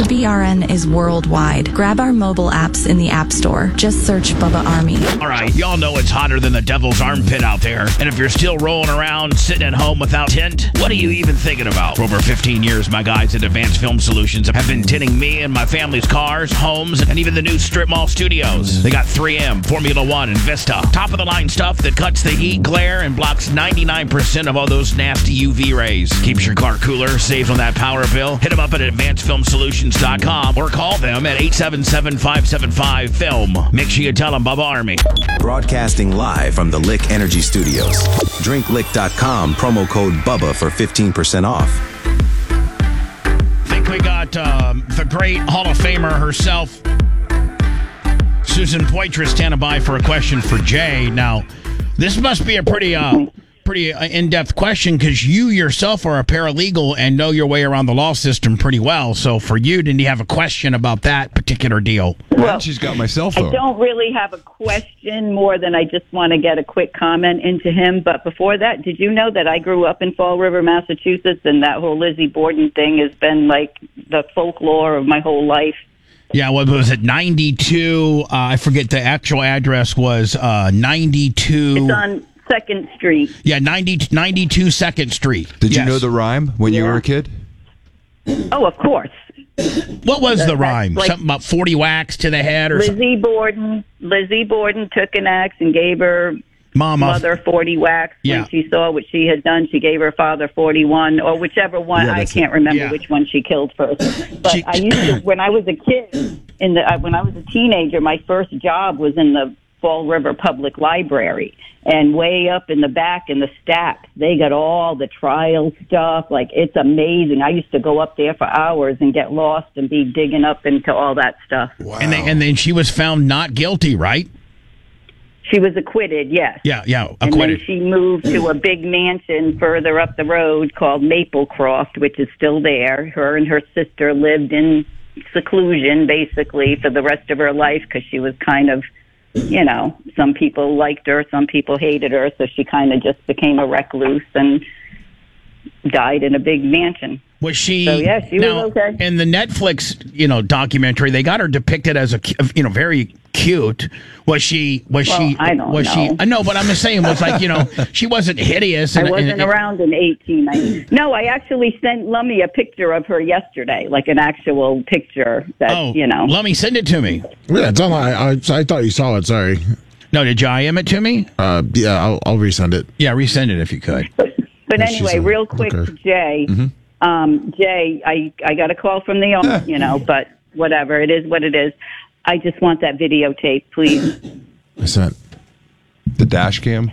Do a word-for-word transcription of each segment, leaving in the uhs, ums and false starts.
B R N is worldwide. Grab our mobile apps in the App Store. Just search Bubba Army. All right, y'all know it's hotter than the devil's armpit out there. And if you're still rolling around, sitting at home without tint, what are you even thinking about? For over fifteen years, my guys at Advanced Film Solutions have been tinting me and my family's cars, homes, and even the new strip mall studios. They got three M, Formula One, and Vista. Top-of-the-line stuff that cuts the heat, glare, and blocks ninety-nine percent of all those nasty U V rays. Keeps your car cooler, saves on that power bill. Hit them up at advanced film solutions dot com or call them at eight seven seven, five seven five, film. Make sure you tell them Bubba Army. Broadcasting live from the Lick Energy Studios. drink lick dot com, promo code BUBBA for fifteen percent off. I think we got um, the great Hall of Famer herself, Susan Poitras, standing by for a question for Jay. Now, this must be a pretty... Uh, pretty uh, in-depth question because you yourself are a paralegal and know your way around the law system pretty well. So for you, did you have a question about that particular deal? Well, she's got my cell phone. I don't really have a question more than I just want to get a quick comment into him. But before that, did you know that I grew up in Fall River, Massachusetts, and that whole Lizzie Borden thing has been like the folklore of my whole life? Yeah, what was it, ninety-two? Uh, I forget the actual address was uh, ninety-two. It's on Second Street. Yeah, ninety, ninety-two Second Street. Did yes. you know the rhyme when yeah. you were a kid? Oh, of course. What was the, the rhyme? like, something about forty whacks to the head or Lizzie something? Borden, Lizzie Borden took an axe and gave her Mama. mother forty whacks. Yeah. When she saw what she had done, she gave her father forty-one, or whichever one. Yeah, I that's can't it. remember Yeah. which one she killed first. But She- I used to, when I was a kid, in the uh, when I was a teenager, my first job was in the Fall River Public Library. And way up in the back in the stacks, they got all the trial stuff. Like, it's amazing. I used to go up there for hours and get lost and be digging up into all that stuff. Wow. And, they, and then she was found not guilty, right? She was acquitted, yes. Yeah, yeah, And acquitted. then she moved to a big mansion further up the road called Maplecroft, which is still there. Her and her sister lived in seclusion, basically, for the rest of her life because she was kind of, you know, some people liked her, some people hated her, so she kind of just became a recluse and died in a big mansion. Was she? So, yeah, she now, was okay. In the Netflix, you know, documentary, they got her depicted as a, cu- you know, very cute. Was she? Was Well, she? I don't was know. she? I know, but I'm just saying, was like, you know, she wasn't hideous. I and- wasn't and- around in eighteen ninety. No, I actually sent Lummy a picture of her yesterday, like an actual picture that, Oh, you know. let me send it to me. Yeah, it's online. I, I, I thought you saw it. Sorry. No, did you I M it to me? Uh, yeah, I'll, I'll resend it. Yeah, resend it if you could. But Yeah, she's anyway, a- real quick, okay. Jay. Um, Jay, I, I got a call from the owner, you know, but whatever. It is what it is. I just want that videotape, please. I sent. The dash cam?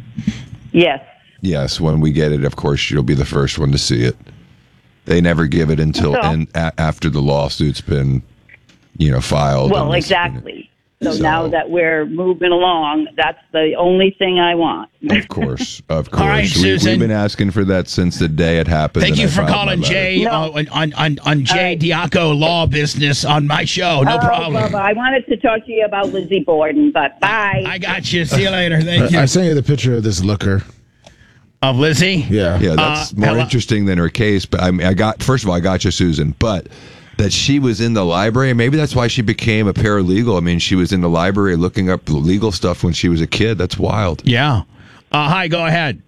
Yes. Yes, when we get it, of course, you'll be the first one to see it. They never give it until Well- and a, after the lawsuit's been, you know, filed. Well, and it's- exactly. So, So- now that we're moving along, that's the only thing I want. Of course, of course. All right, we, Susan. We've been asking for that since the day it happened. Thank and you I for filed my calling letter. Jay No. uh, on, on, on Jay right. Diaco Law Business on my show. No Oh, problem. Bubba, I wanted to talk to you about Lizzie Borden, but bye. I got you. See you later. Thank you. I sent you the picture of this looker. Of Lizzie? Yeah. Yeah, that's Uh, more hello- interesting than her case. But I mean, I got first of all, I got you, Susan, but that she was in the library, and maybe that's why she became a paralegal. I mean, she was in the library looking up legal stuff when she was a kid. That's wild. Yeah. Uh, hi, go ahead.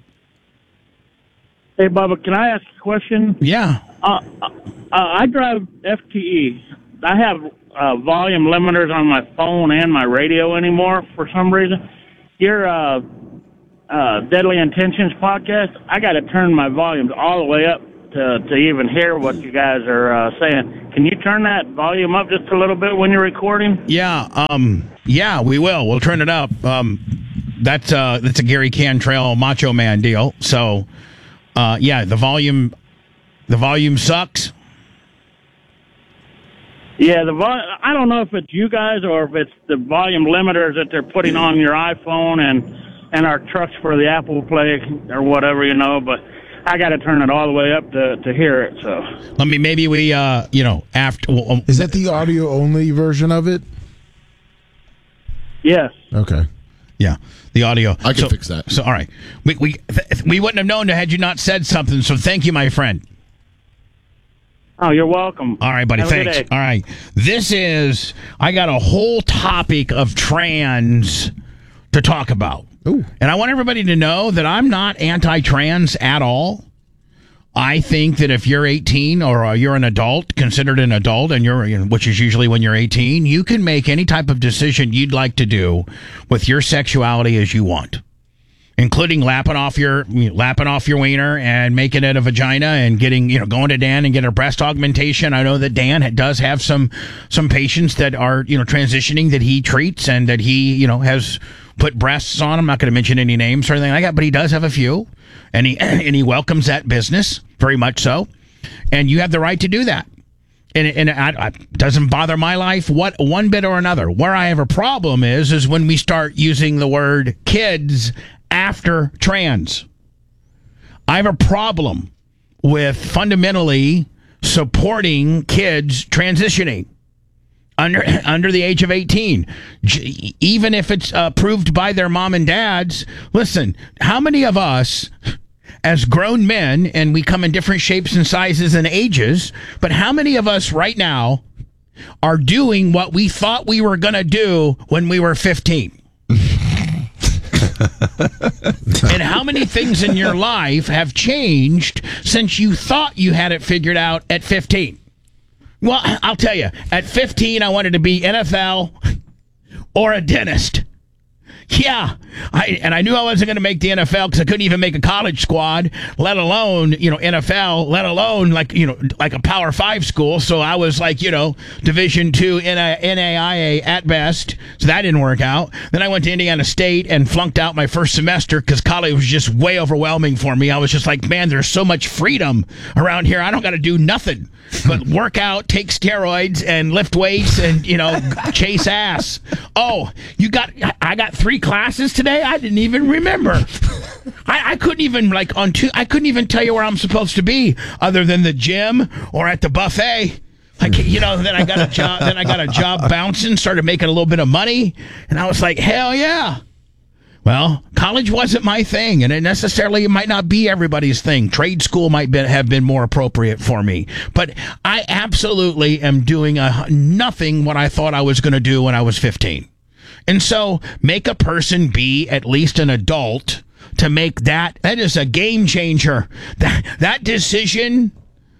Hey, Bubba, can I ask a question? Yeah. Uh, uh, I drive F T E. I have uh, volume limiters on my phone and my radio anymore for some reason. Your uh, uh, Deadly Intentions podcast, I got to turn my volumes all the way up to, to even hear what you guys are uh, saying. Can you turn that volume up just a little bit when you're recording? Yeah. Um. Yeah, we will. We'll turn it up. Um. That's uh. That's a Gary Cantrell Macho Man deal. So, uh. Yeah. The volume. The volume sucks. Yeah, the vol- I don't know if it's you guys or if it's the volume limiters that they're putting on your iPhone and and our trucks for the Apple Play or whatever, you know, but I got to turn it all the way up to, to hear it. So Let me. Maybe we. Uh. You know. After. Well, um, Is that the audio only version of it? yes, Okay. Yeah, the audio. I can So- fix that. So, all right, we we th- we wouldn't have known had you not said something. So, thank you, my friend. Oh, you're welcome. All right, buddy. Have a good Thanks. day. All right. This is, I got a whole topic of trans to talk about. Ooh. And I want everybody to know that I'm not anti-trans at all. I think that if you're eighteen or you're an adult, considered an adult, and you're, which is usually when you're eighteen, you can make any type of decision you'd like to do with your sexuality as you want, including lapping off your lapping off your wiener and making it a vagina and getting, you know, going to Dan and getting a breast augmentation. I know that Dan does have some some patients that are, you know, transitioning that he treats and that he, you know, has put breasts on. I'm not going to mention any names or anything like that, but he does have a few, and he and he welcomes that business very much so. And you have the right to do that. And, and it doesn't bother my life what one bit or another. Where I have a problem is is when we start using the word kids after trans. I have a problem with fundamentally supporting kids transitioning under under the age of eighteen, J- even if it's approved by their mom and dads. Listen, how many of us as grown men, and we come in different shapes and sizes and ages, but how many of us right now are doing what we thought we were going to do when we were fifteen? And how many things in your life have changed since you thought you had it figured out at fifteen? Well, I'll tell you, at fifteen, I wanted to be N F L or a dentist. Yeah, I, and I knew I wasn't going to make the N F L because I couldn't even make a college squad, let alone, you know, N F L, let alone like, you know, like a Power Five school. So I was like, you know, Division Two N A I A at best. So that didn't work out. Then I went to Indiana State and flunked out my first semester because college was just way overwhelming for me. I was just like, man, there's so much freedom around here. I don't got to do nothing but work out, take steroids, and lift weights, and, you know, chase ass. Oh, you got, I got three classes today? I didn't even remember. I, I couldn't even, like, on two, I couldn't even tell you where I'm supposed to be other than the gym or at the buffet. Like, you know, then I got a job, then I got a job bouncing, started making a little bit of money, and I was like, hell yeah. Well, college wasn't my thing, and it necessarily it might not be everybody's thing. Trade school might be, have been more appropriate for me. But I absolutely am doing a, nothing what I thought I was going to do when I was fifteen. And so make a person be at least an adult to make that. That is a game changer. That, that decision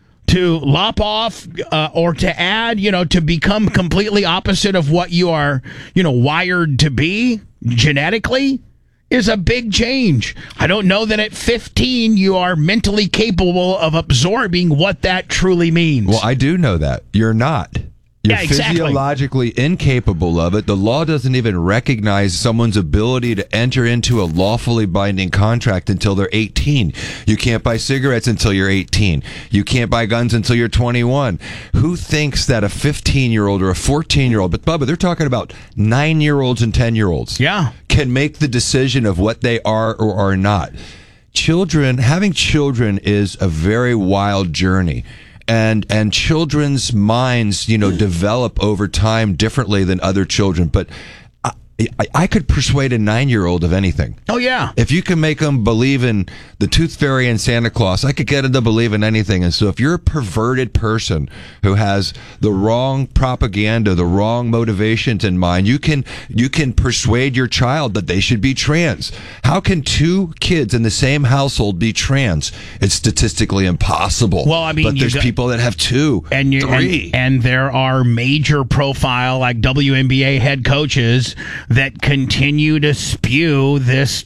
to lop off uh, or to add, you know, to become completely opposite of what you are, you know, wired to be genetically is a big change. I don't know that at fifteen you are mentally capable of absorbing what that truly means. Well, I do know that. You're not. You're Yeah, exactly. physiologically incapable of it. The law doesn't even recognize someone's ability to enter into a lawfully binding contract until they're eighteen. You can't buy cigarettes until you're eighteen. You can't buy guns until you're twenty-one. Who thinks that a fifteen-year-old or a fourteen-year-old, but Bubba, they're talking about nine-year-olds and ten-year-olds, Yeah. can make the decision of what they are or are not. Children, having children is a very wild journey. And and children's minds, you know, develop over time differently than other children. But I, I, I could persuade a nine-year-old of anything. Oh, yeah. If you can make them believe in the Tooth Fairy and Santa Claus, I could get them to believe in anything. And so if you're a perverted person who has the wrong propaganda, the wrong motivations in mind, you can you can persuade your child that they should be trans. How can two kids in the same household be trans? It's statistically impossible. Well, I mean, but you there's got- people that have two, And, you, three. and and there are major profile like W N B A head coaches that continue to spew this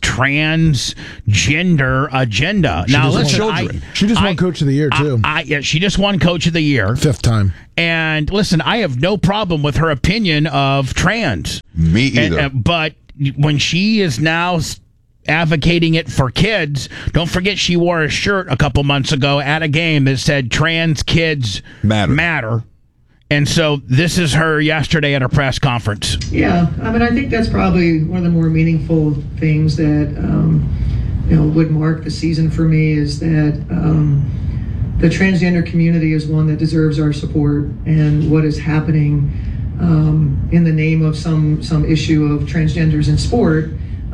transgender agenda. She now, just won- listen, children. I, She just won I- Coach of the Year, too. I, I, yeah, she just won Coach of the Year. Fifth time. And listen, I have no problem with her opinion of trans. Me And, either. uh, but when she is now s- advocating it for kids, don't forget she wore a shirt a couple months ago at a game that said trans kids Matter. matter. And so this is her yesterday at a press conference. Yeah, I mean, I think that's probably one of the more meaningful things that, um, you know, would mark the season for me is that um, the transgender community is one that deserves our support, and what is happening um, in the name of some some issue of transgenders in sport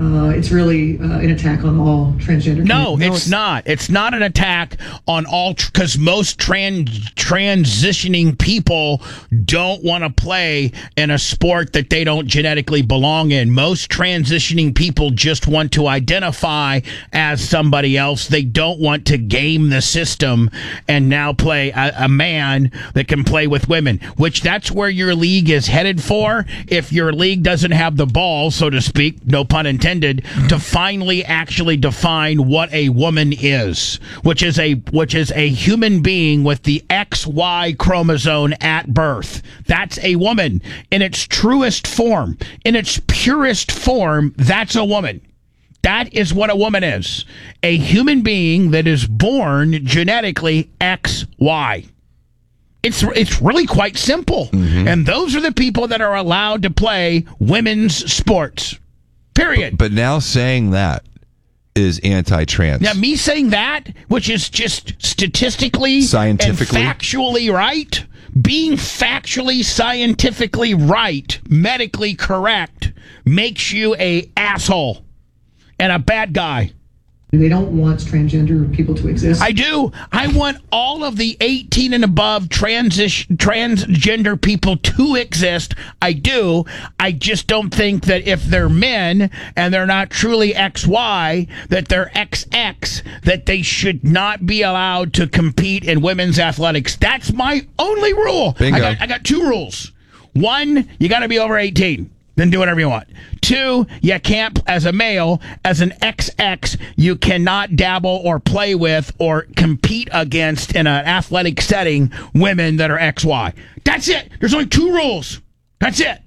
uh, it's really uh, an attack on all transgender. No, community. it's not. It's not an attack on all, because most trans transitioning people don't want to play in a sport that they don't genetically belong in. Most transitioning people just want to identify as somebody else. They don't want to game the system and now play a, a man that can play with women, which that's where your league is headed for. If your league doesn't have the balls, so to speak, no pun intended, intended to finally actually define what a woman is, which is a which is a human being with the X Y chromosome at birth. That's a woman in its truest form, in its purest form. That's a woman. That is what a woman is. A human being that is born genetically X Y. It's it's really quite simple. Mm-hmm. And those are the people that are allowed to play women's sports. Period. But, but now saying that is anti-trans. Now, me saying that, which is just statistically scientifically and factually right, being factually, scientifically right, medically correct, makes you a asshole and a bad guy. They don't want transgender people to exist. I do. I want all of the eighteen and above transition transgender people to exist. I do. I just don't think that if they're men and they're not truly X Y, that they're X X, that they should not be allowed to compete in women's athletics. That's my only rule. Bingo. I got, I got two rules. One, you got to be over eighteen. Then do whatever you want. Two, you can't, as a male, as an X X, you cannot dabble or play with or compete against in an athletic setting women that are X Y. That's it. There's only two rules. That's it.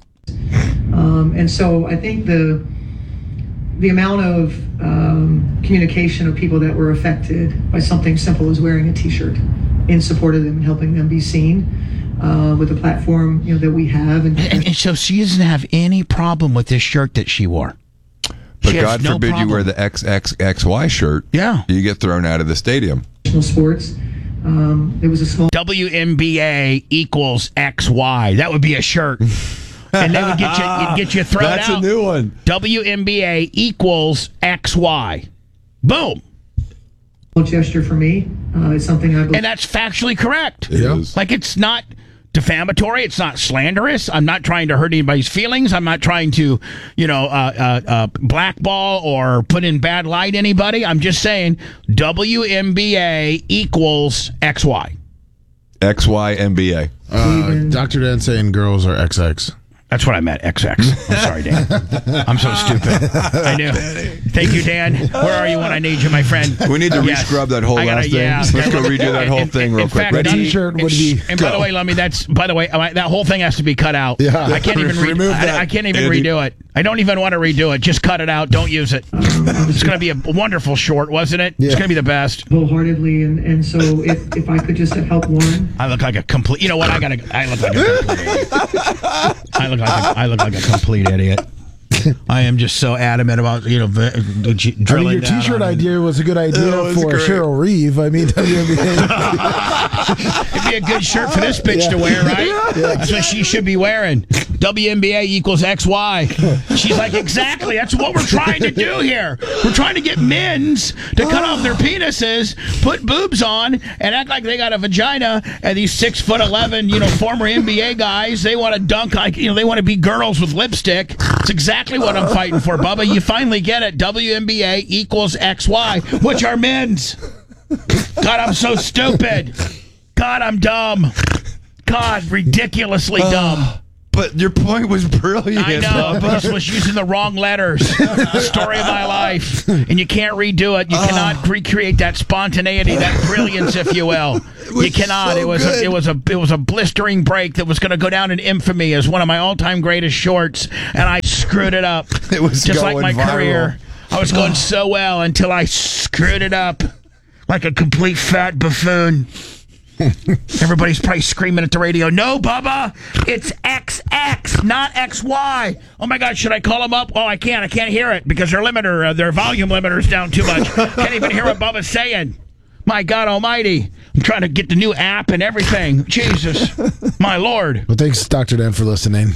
Um, and so I think the the amount of um, communication of people that were affected by something simple as wearing a T-shirt in support of them and helping them be seen. Uh, with the platform, you know, that we have, and, and, and so she doesn't have any problem with this shirt that she wore. But she God no forbid problem. you wear the X X X Y shirt. Yeah, you get thrown out of the stadium. Sports. Um, it was a small W N B A equals X Y. That would be a shirt, and they would get you it'd get you thrown That's out. That's a new one. W N B A equals X Y. Boom. Gesture for me. Uh, it's something I believe. And that's factually correct. It is. Like, it's not defamatory. It's not slanderous. I'm not trying to hurt anybody's feelings. I'm not trying to, you know, uh, uh, uh, blackball or put in bad light anybody. I'm just saying W N B A equals X Y. X Y N B A. Uh, Doctor Dan saying girls are X X. That's what I meant, X X. I'm sorry, Dan. I'm so stupid. I knew. Thank you, Dan. Where are you when I need you, my friend? We need to Yes. re-scrub that whole I gotta- last thing. yeah. Let's go redo that whole In- thing in real quick. fact, Red none- T-shirt would and- be- And by the go. way, let me. That's by the way, uh, that whole thing has to be cut out. Yeah. I can't even re- Remove that, I, I can't even Andy. redo it. I don't even want to redo it. Just cut it out. Don't use it. It's going to be a wonderful short, wasn't it? It's Yeah. going to be the best. wholeheartedly, and, and so if, if I could just have helped one. I look like a complete. You know what? I got to. I look like a complete idiot. I look like a, I look like a complete idiot. I am just so adamant about, you know, v- d- I drilling mean, your down T-shirt on it. idea was a good idea That was for great. Cheryl Reeve. I mean, W N B A. It'd be a good shirt for this bitch Yeah. to wear, right? Yeah. That's what she should be wearing. W N B A equals X Y. She's like, exactly. That's what we're trying to do here. We're trying to get men's to cut off their penises, put boobs on, and act like they got a vagina. And these six foot eleven, you know, former N B A guys, they want to dunk like, you know, they want to be girls with lipstick. It's exactly what I'm fighting for, Bubba. You finally get it. W N B A equals X Y, which are men's. God, I'm so stupid. God, I'm dumb. God, ridiculously dumb. But your point was brilliant. I know. I just was using the wrong letters. Story of my life. And you can't redo it. You cannot recreate that spontaneity, that brilliance, if you will. was You cannot. so it was a, good. it was a it was a blistering break that was going to go down in infamy as one of my all-time greatest shorts, and I screwed it up. It was just like going my viral. career. I was going so well until I screwed it up like a complete fat buffoon. Everybody's probably screaming at the radio, no, Bubba, it's X X, not X Y. Oh, my God, should I call them up? Oh, I can't. I can't hear it because their limiter, uh, their volume limiter's down too much. Can't even hear what Bubba's saying. My God Almighty. I'm trying to get the new app and everything. Jesus, my Lord. Well, thanks, Doctor Dan, for listening.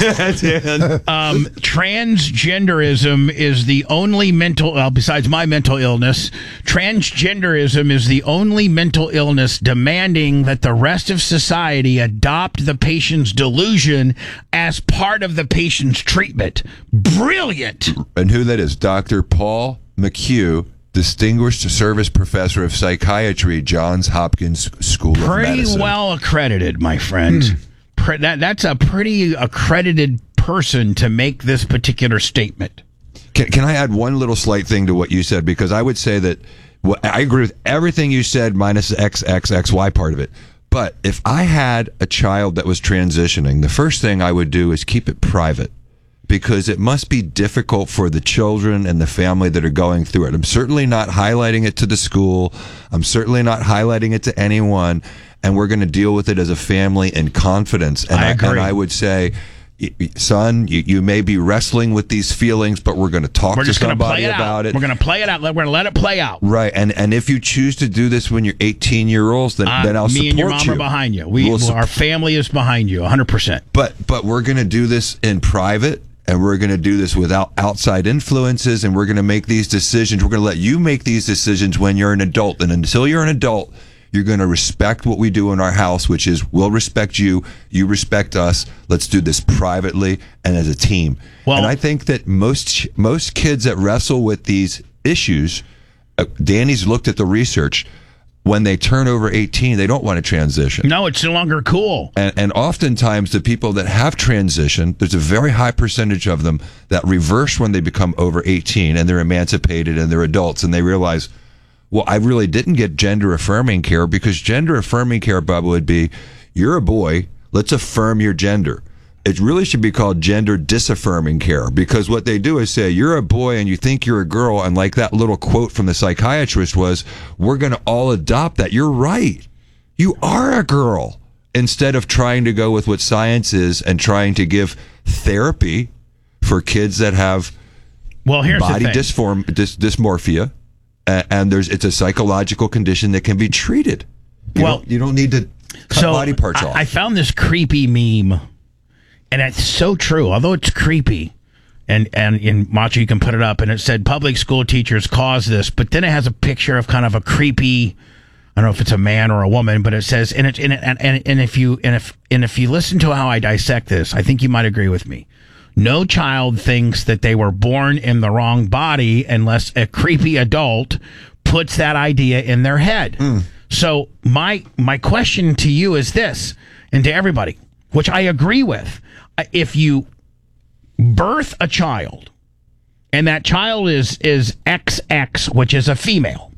um, transgenderism is the only mental, well, besides my mental illness, transgenderism is the only mental illness demanding that the rest of society adopt the patient's delusion as part of the patient's treatment. Brilliant. And who that is? Doctor Paul McHugh, Distinguished Service Professor of Psychiatry, Johns Hopkins School of Pretty Medicine. well accredited, my friend. Hmm. Pre- that, that's a pretty accredited person to make this particular statement. Can, can I add one little slight thing to what you said? Because I would say that well, I agree with everything you said minus the X X X Y part of it. But if I had a child that was transitioning, the first thing I would do is keep it private. Because it must be difficult for the children and the family that are going through it. I'm certainly not highlighting it to the school. I'm certainly not highlighting it to anyone. And we're going to deal with it as a family in confidence. And I agree. I, and I would say, son, you, you may be wrestling with these feelings, but we're going to talk we're to just somebody play it about out. it. We're going to play it out. We're going to let it play out. Right. And and if you choose to do this when you're eighteen year olds, then, uh, then I'll me support you. Me and your mom are behind you. We, we'll our family is behind you, one hundred percent. But but we're going to do this in private. And we're going to do this without outside influences, and we're going to make these decisions. We're going to let you make these decisions when you're an adult. And until you're an adult, you're going to respect what we do in our house, which is we'll respect you, you respect us. Let's do this privately and as a team. Well, and I think that most most kids that wrestle with these issues, uh, Danny's looked at the research. When they turn over eighteen, they don't want to transition. No, it's no longer cool. And, and oftentimes, the people that have transitioned, there's a very high percentage of them that reverse when they become over eighteen and they're emancipated and they're adults and they realize, well, I really didn't get gender affirming care because gender affirming care, Bubba, would be, you're a boy, let's affirm your gender. It really should be called gender disaffirming care because what they do is say, you're a boy and you think you're a girl. And like that little quote from the psychiatrist was, we're going to all adopt that. You're right. You are a girl. Instead of trying to go with what science is and trying to give therapy for kids that have well, here's body the thing. Dysform, dys, dysmorphia. Uh, and there's it's a psychological condition that can be treated. You well, don't, you don't need to cut so body parts I, off. I found this creepy meme. And it's so true, although it's creepy. And, and in Macho, you can put it up. And it said public school teachers cause this. But then it has a picture of kind of a creepy, I don't know if it's a man or a woman, but it says, and it, and, it, and, and, and if you, and if, and if you listen to how I dissect this, I think you might agree with me. No child thinks that they were born in the wrong body unless a creepy adult puts that idea in their head. Mm. So my, my question to you is this, and to everybody, which I agree with. If you birth a child and that child is is X X, which is a female,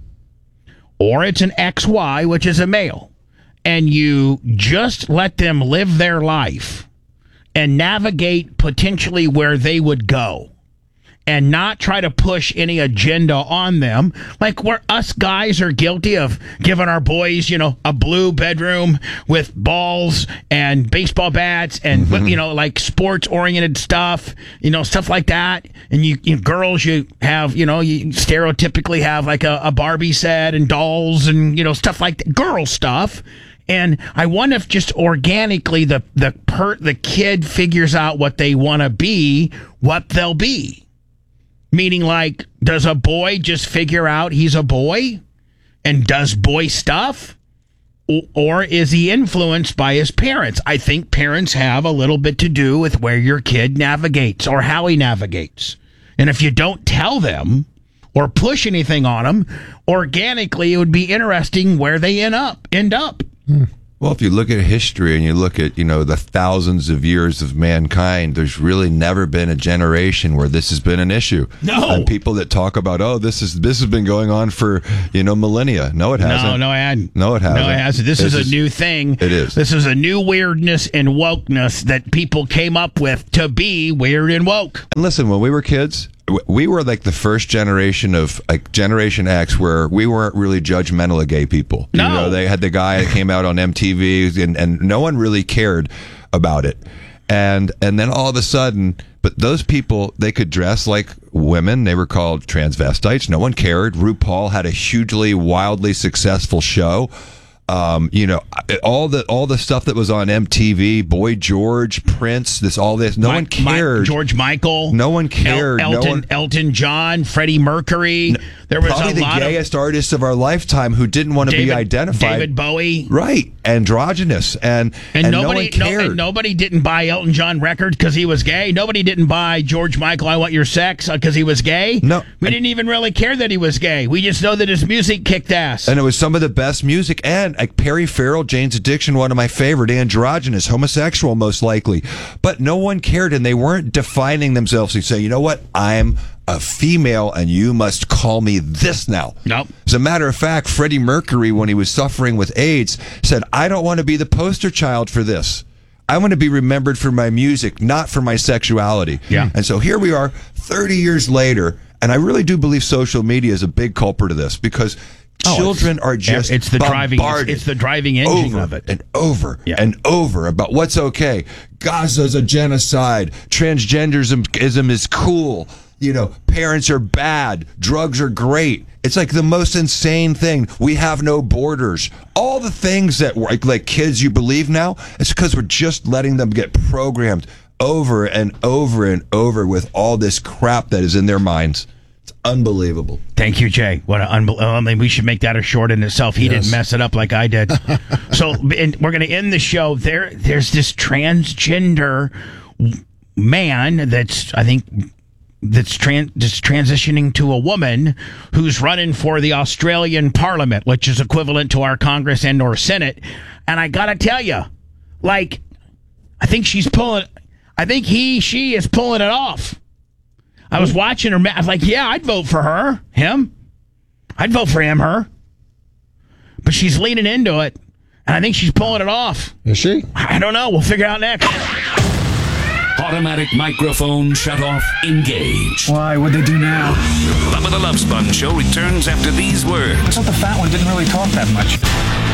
or it's an X Y, which is a male, and you just let them live their life and navigate potentially where they would go and not try to push any agenda on them, like where us guys are guilty of giving our boys, you know, a blue bedroom with balls and baseball bats and, mm-hmm. you know, like sports-oriented stuff, you know, stuff like that. And you, you girls, you have, you know, you stereotypically have like a, a Barbie set and dolls and, you know, stuff like that, girl stuff. And I wonder if just organically the the per, the kid figures out what they want to be, what they'll be. Meaning, like, does a boy just figure out he's a boy and does boy stuff? O- or is he influenced by his parents? I think parents have a little bit to do with where your kid navigates or how he navigates. And if you don't tell them or push anything on them, organically, it would be interesting where they end up. End up. Hmm. Well, if you look at history and you look at, you know, the thousands of years of mankind, there's really never been a generation where this has been an issue. No. And people that talk about, oh, this is this has been going on for, you know, millennia. No, it hasn't. No, no, it hadn't. No, it hasn't. No, it hasn't. This, this is, is a new thing. It is. This is a new weirdness and wokeness that people came up with to be weird and woke. And listen, when we were kids, we were like the first generation of like Generation X where we weren't really judgmental of gay people. No. You know, they had the guy that came out on M T V and, and no one really cared about it. And and then all of a sudden, But those people, they could dress like women. They were called transvestites. No one cared. RuPaul had a hugely, wildly successful show. Um, you know, all the all the stuff that was on M T V, Boy George, Prince, this all this. No My, one cared. My, George Michael. No one cared. El, Elton, no one, Elton John, Freddie Mercury. No, there was probably a the lot gayest of artists of our lifetime who didn't want to David, be identified. David Bowie, right? Androgynous, and and, and nobody, no one cared. No, and nobody didn't buy Elton John record because he was gay. Nobody didn't buy George Michael, I Want Your Sex, because he was gay. No, we and, didn't even really care that he was gay. We just know that his music kicked ass, and it was some of the best music. And like Perry Farrell, Jane's Addiction, one of my favorite, androgynous, homosexual, most likely. But no one cared, and they weren't defining themselves and say, you know what, I'm a female, and you must call me this now. Nope. As a matter of fact, Freddie Mercury, when he was suffering with AIDS, said, I don't want to be the poster child for this. I want to be remembered for my music, not for my sexuality. Yeah. And so here we are, thirty years later, and I really do believe social media is a big culprit of this, because Oh, children are just it's the driving it's, it's the driving engine over of it and over yeah. and over about what's okay. Gaza's a genocide. Transgenderism is cool. You know, parents are bad. Drugs are great. It's like the most insane thing. We have no borders. All the things that like, like kids you believe now, it's because we're just letting them get programmed over and over and over with all this crap that is in their minds. Unbelievable. Thank you, Jay. What an unbelievable. I mean, we should make that a short in itself. He yes. didn't mess it up like I did. So, and we're going to end the show. There, there's this transgender man that's, I think, that's, trans, that's transitioning to a woman who's running for the Australian Parliament, which is equivalent to our Congress and or Senate. And I got to tell you, like, I think she's pulling, I think he, she is pulling it off. I was watching her. I was like, yeah, I'd vote for her. Him. I'd vote for him, her. But she's leaning into it, and I think she's pulling it off. Is she? I don't know. We'll figure out next. Automatic microphone shut off. Engage. Why? What'd they do now? Bubba the Love Sponge Show returns after these words. I thought the fat one didn't really talk that much.